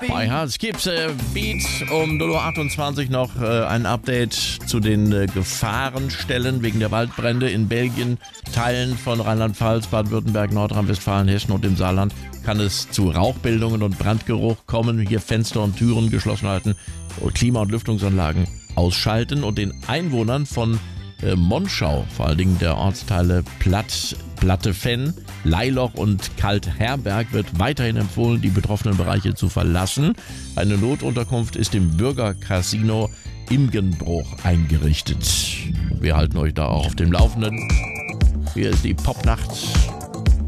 Bei Hals gibt's Beat um 0:28 Uhr noch ein Update zu den Gefahrenstellen wegen der Waldbrände in Belgien, Teilen von Rheinland-Pfalz, Baden-Württemberg, Nordrhein-Westfalen, Hessen und dem Saarland kann es zu Rauchbildungen und Brandgeruch kommen. Hier Fenster und Türen geschlossen halten, Klima- und Lüftungsanlagen ausschalten und den Einwohnern von Monschau, vor allen Dingen der Ortsteile Plattefenn, Leiloch und Kaltherberg, wird weiterhin empfohlen, die betroffenen Bereiche zu verlassen. Eine Notunterkunft ist im Bürgercasino Imgenbruch eingerichtet. Wir halten euch da auch auf dem Laufenden. Hier ist die Popnacht